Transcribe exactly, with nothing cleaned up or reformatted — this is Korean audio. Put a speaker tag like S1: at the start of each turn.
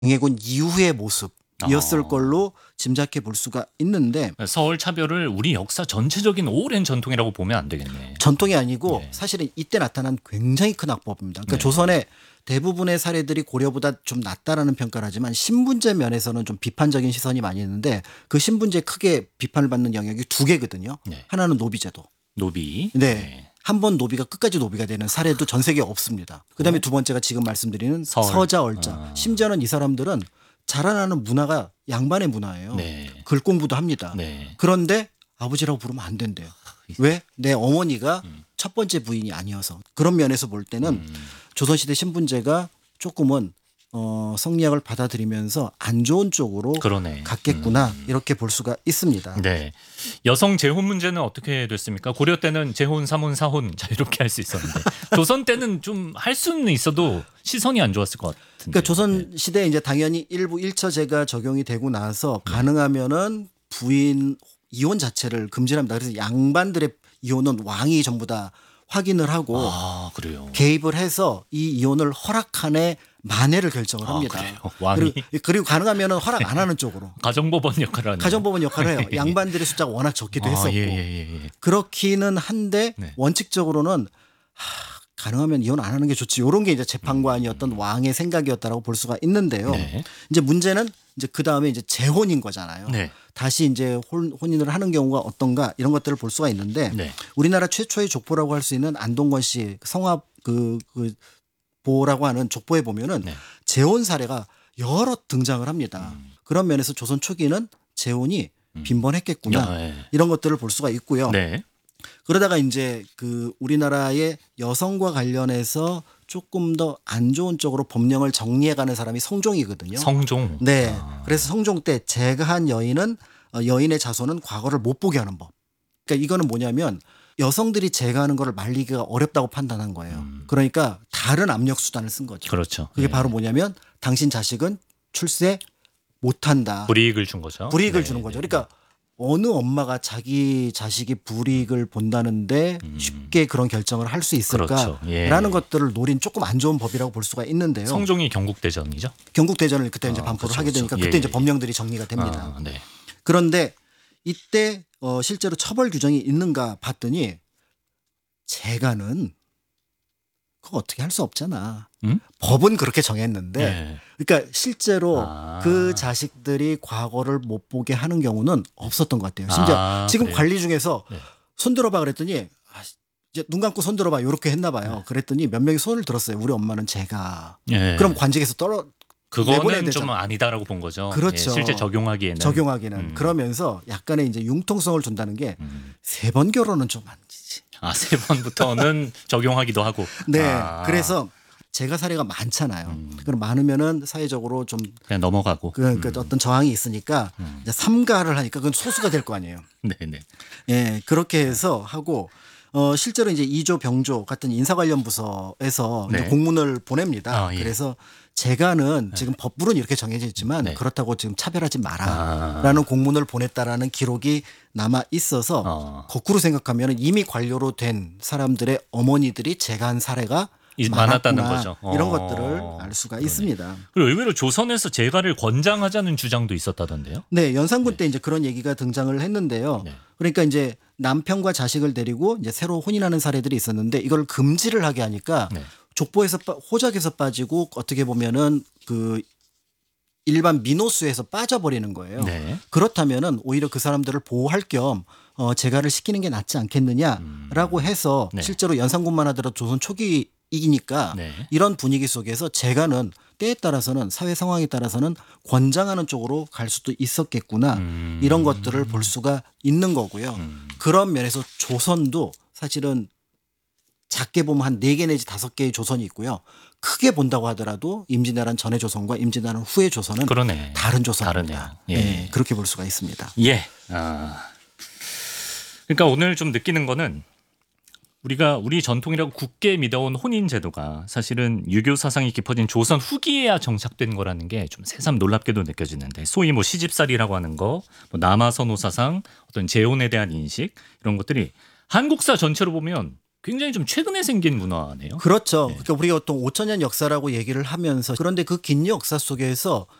S1: 정예군 이후의 모습이었을
S2: 어.
S1: 걸로 짐작해 볼 수가 있는데
S2: 서울 차별을 우리 역사 전체적인 오랜 전통이라고 보면 안 되겠네.
S1: 전통이 아니고
S2: 네.
S1: 사실은 이때 나타난 굉장히 큰 악법입니다. 그러니까
S2: 네.
S1: 조선의 대부분의 사례들이 고려보다 좀 낫다라는 평가를 하지만 신분제 면에서는 좀 비판적인 시선이 많이 있는데 그 신분제 크게 비판을 받는 영역이 두 개거든요.
S2: 네.
S1: 하나는 노비제도.
S2: 노비.
S1: 네. 한 번 노비가 끝까지 노비가 되는 사례도 전 세계에 없습니다. 그다음에 두 번째가 지금 말씀드리는
S2: 서울.
S1: 서자 얼자.
S2: 아.
S1: 심지어는 이 사람들은 자라나는 문화가 양반의 문화예요.
S2: 네.
S1: 글 공부도 합니다.
S2: 네.
S1: 그런데 아버지라고 부르면 안 된대요. 왜? 내 어머니가
S2: 음.
S1: 첫 번째 부인이 아니어서. 그런 면에서 볼 때는
S2: 음.
S1: 조선시대 신분제가 조금은 어, 성리학을 받아들이면서 안 좋은 쪽으로
S2: 그러네.
S1: 갔겠구나
S2: 음.
S1: 이렇게 볼 수가 있습니다.
S2: 네. 여성 재혼 문제는 어떻게 됐습니까? 고려 때는 재혼, 삼혼, 사혼 자 이렇게 할 수 있었는데 조선 때는 좀 할 수는 있어도 시선이 안 좋았을 것 같은데.
S1: 그러니까 조선 시대에 이제 당연히 일부 일처제가 적용이 되고 나서
S2: 네.
S1: 가능하면은 부인 이혼 자체를 금지합니다. 그래서 양반들의 이혼은 왕이 전부 다 확인을 하고
S2: 아 그래요.
S1: 개입을 해서 이 이혼을 허락한에 만회를 결정을
S2: 아,
S1: 합니다.
S2: 그래요? 왕이?
S1: 그리고, 그리고 가능하면은 허락 안 하는 쪽으로
S2: 가정법원 역할을 하는.
S1: 가정법원 역할을 해요. 양반들의 숫자가 워낙 적기도
S2: 아,
S1: 했었고
S2: 예, 예, 예, 예.
S1: 그렇기는 한데
S2: 네.
S1: 원칙적으로는 하, 가능하면 이혼 안 하는 게 좋지. 이런 게 이제 재판관이었던 왕의 생각이었다라고 볼 수가 있는데요.
S2: 네.
S1: 이제 문제는 이제 그 다음에 이제 재혼인 거잖아요.
S2: 네.
S1: 다시 이제 혼, 혼인을 하는 경우가 어떤가 이런 것들을 볼 수가 있는데
S2: 네.
S1: 우리나라 최초의 족보라고 할 수 있는 안동건 씨 성합 그, 그 보라고 하는 족보에 보면은
S2: 네.
S1: 재혼 사례가 여러 등장을 합니다.
S2: 음.
S1: 그런 면에서 조선 초기는 재혼이 빈번했겠구나
S2: 야, 예.
S1: 이런 것들을 볼 수가 있고요.
S2: 네.
S1: 그러다가 이제 그 우리나라의 여성과 관련해서 조금 더 안 좋은 쪽으로 법령을 정리해가는 사람이 성종이거든요.
S2: 성종.
S1: 네.
S2: 아.
S1: 그래서 성종 때 제가한 여인은 어, 여인의 자손은 과거를 못 보게 하는 법. 그러니까 이거는 뭐냐면 여성들이 제가하는 거를 말리기가 어렵다고 판단한 거예요.
S2: 음.
S1: 그러니까 다른 압력 수단을 쓴 거죠.
S2: 그렇죠.
S1: 그게
S2: 네.
S1: 바로 뭐냐면 당신 자식은 출세 못한다.
S2: 불이익을 준 거죠.
S1: 불이익을
S2: 네,
S1: 주는 거죠.
S2: 네.
S1: 그러니까 어느 엄마가 자기 자식이 불이익을 본다는데
S2: 음.
S1: 쉽게 그런 결정을 할 수
S2: 그렇죠.
S1: 있을까라는
S2: 예.
S1: 것들을 노린 조금 안 좋은 법이라고 볼 수가 있는데요.
S2: 성종이 경국대전이죠.
S1: 경국 대전을 그때 이제
S2: 아,
S1: 반포를
S2: 그렇죠,
S1: 하게 되니까
S2: 그렇죠.
S1: 그때
S2: 예,
S1: 이제
S2: 예.
S1: 법령들이 정리가 됩니다.
S2: 아, 네.
S1: 그런데 이때 어, 실제로 처벌 규정이 있는가 봤더니 재가는 그거 어떻게 할 수 없잖아.
S2: 음?
S1: 법은 그렇게 정했는데
S2: 네.
S1: 그러니까 실제로
S2: 아.
S1: 그 자식들이 과거를 못 보게 하는 경우는 없었던 것 같아요. 심지어
S2: 아,
S1: 지금
S2: 그래요?
S1: 관리 중에서
S2: 네.
S1: 손 들어봐 그랬더니 아, 이제 눈 감고 손 들어봐 이렇게 했나 봐요.
S2: 네.
S1: 그랬더니 몇 명이 손을 들었어요. 우리 엄마는 제가.
S2: 예.
S1: 그럼 관직에서 떨어 내보내야
S2: 그거는
S1: 되죠.
S2: 좀 아니다라고 본 거죠.
S1: 그렇죠.
S2: 예, 실제 적용하기에는.
S1: 적용하기는
S2: 음.
S1: 그러면서 약간의 이제 융통성을 준다는 게 세 번
S2: 음.
S1: 결혼은 좀 아니지.
S2: 아, 세 번부터는 적용하기도 하고.
S1: 네.
S2: 아,
S1: 그래서 제가 사례가 많잖아요.
S2: 음.
S1: 그럼 많으면은 사회적으로 좀
S2: 그냥 넘어가고.
S1: 그, 그 어떤 저항이 있으니까
S2: 음.
S1: 이제 삼가를 하니까 그건 소수가 될 거 아니에요.
S2: 네네.
S1: 예, 그렇게 해서 하고 어 실제로 이제 이조 병조 같은 인사 관련 부서에서
S2: 네.
S1: 이제 공문을 보냅니다.
S2: 아, 예.
S1: 그래서 재가는 지금 법으로는 이렇게 정해져 있지만
S2: 네.
S1: 그렇다고 지금 차별하지
S2: 아.
S1: 마라라는 공문을 보냈다라는 기록이 남아 있어서
S2: 어.
S1: 거꾸로 생각하면 이미 관료로 된 사람들의 어머니들이 재가한 사례가
S2: 이-
S1: 많았다는
S2: 많았다는 거죠.
S1: 이런
S2: 어.
S1: 것들을 알 수가
S2: 그러네.
S1: 있습니다.
S2: 그리고 의외로 조선에서 재가를 권장하자는 주장도 있었다던데요.
S1: 네, 연산군 때 이제 그런 얘기가 등장을 했는데요.
S2: 네.
S1: 그러니까 이제 남편과 자식을 데리고 이제 새로 혼인하는 사례들이 있었는데 이걸 금지를 하게 하니까
S2: 네.
S1: 족보에서 빠- 호적에서 빠지고 어떻게 보면은 그 일반 민호수에서 빠져버리는 거예요.
S2: 네.
S1: 그렇다면은 오히려 그 사람들을 보호할 겸 어, 재가를 시키는 게 낫지 않겠느냐라고 해서
S2: 네.
S1: 실제로 연산군만 하더라도 조선 초기이기니까
S2: 네.
S1: 이런 분위기 속에서 재가는 때에 따라서는 사회 상황에 따라서는 권장하는 쪽으로 갈 수도 있었겠구나
S2: 음.
S1: 이런 것들을 볼 수가 있는 거고요.
S2: 음.
S1: 그런 면에서 조선도 사실은 작게 보면 한 네 개 내지 다섯 개의 조선이 있고요. 크게 본다고 하더라도 임진왜란 전의 조선과 임진왜란 후의 조선은
S2: 그러네.
S1: 다른 조선입니다.
S2: 다르네요. 예.
S1: 네, 그렇게 볼 수가 있습니다.
S2: 예. 아. 그러니까 오늘 좀 느끼는 거는 우리가 우리 전통이라고 굳게 믿어온 혼인 제도가 사실은 유교 사상이 깊어진 조선 후기에야 정착된 거라는 게 좀 새삼 놀랍게도 느껴지는데 소위 뭐 시집살이라고 하는 거, 뭐 남아선호 사상, 어떤 재혼에 대한 인식 이런 것들이 한국사 전체로 보면 굉장히 좀 최근에 생긴 문화네요.
S1: 그렇죠.
S2: 네.
S1: 그러니까 우리가 보통 오천 년 역사라고 얘기를 하면서 그런데 그 긴 역사 속에서